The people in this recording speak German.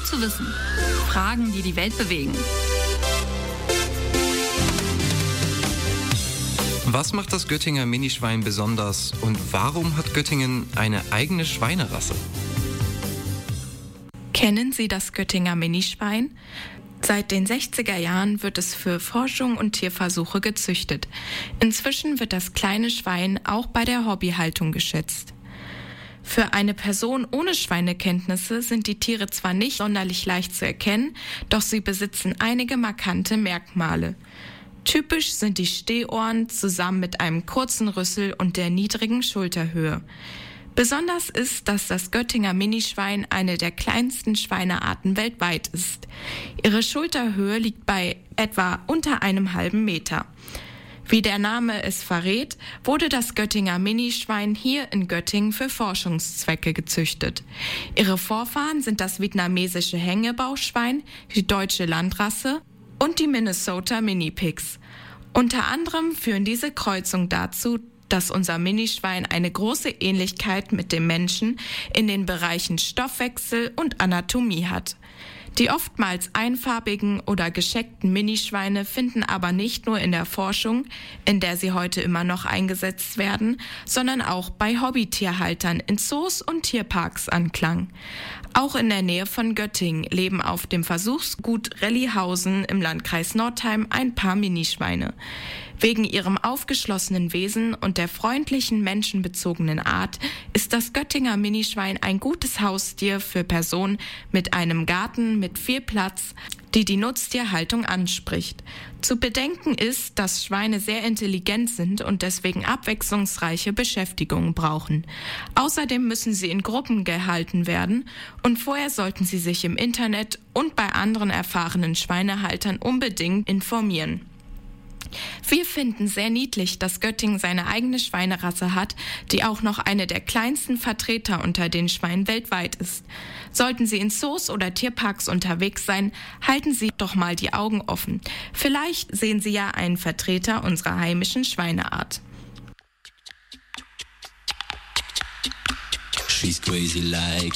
zu wissen. Fragen, die die Welt bewegen. Was macht das Göttinger Minischwein besonders und warum hat Göttingen eine eigene Schweinerasse? Kennen Sie das Göttinger Minischwein? Seit den 60er Jahren wird es für Forschung und Tierversuche gezüchtet. Inzwischen wird das kleine Schwein auch bei der Hobbyhaltung geschätzt. Für eine Person ohne Schweinekenntnisse sind die Tiere zwar nicht sonderlich leicht zu erkennen, doch sie besitzen einige markante Merkmale. Typisch sind die Stehohren zusammen mit einem kurzen Rüssel und der niedrigen Schulterhöhe. Besonders ist, dass das Göttinger Minischwein eine der kleinsten Schweinearten weltweit ist. Ihre Schulterhöhe liegt bei etwa unter einem halben Meter. Wie der Name es verrät, wurde das Göttinger Minischwein hier in Göttingen für Forschungszwecke gezüchtet. Ihre Vorfahren sind das vietnamesische Hängebauchschwein, die deutsche Landrasse und die Minnesota Minipigs. Unter anderem führen diese Kreuzungen dazu, dass unser Minischwein eine große Ähnlichkeit mit dem Menschen in den Bereichen Stoffwechsel und Anatomie hat. Die oftmals einfarbigen oder gescheckten Minischweine finden aber nicht nur in der Forschung, in der sie heute immer noch eingesetzt werden, sondern auch bei Hobbytierhaltern in Zoos und Tierparks Anklang. Auch in der Nähe von Göttingen leben auf dem Versuchsgut Rellihausen im Landkreis Northeim ein paar Minischweine. Wegen ihrem aufgeschlossenen Wesen und der freundlichen, menschenbezogenen Art ist das Göttinger Minischwein ein gutes Haustier für Personen mit einem Garten mit viel Platz, die die Nutztierhaltung anspricht. Zu bedenken ist, dass Schweine sehr intelligent sind und deswegen abwechslungsreiche Beschäftigungen brauchen. Außerdem müssen sie in Gruppen gehalten werden und vorher sollten sie sich im Internet und bei anderen erfahrenen Schweinehaltern unbedingt informieren. Wir finden sehr niedlich, dass Göttingen seine eigene Schweinerasse hat, die auch noch eine der kleinsten Vertreter unter den Schweinen weltweit ist. Sollten Sie in Zoos oder Tierparks unterwegs sein, halten Sie doch mal die Augen offen. Vielleicht sehen Sie ja einen Vertreter unserer heimischen Schweineart. She's crazy like